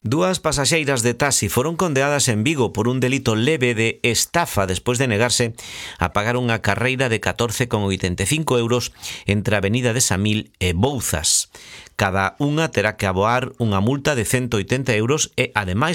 Dúas pasaxeiras de taxi foron condeadas en Vigo por un delito leve de estafa despois de negarse a pagar unha carreira de 14,85 euros entre a Avenida de Samil e Bouzas. Cada unha terá que aboar unha multa de 180 euros e, ademais,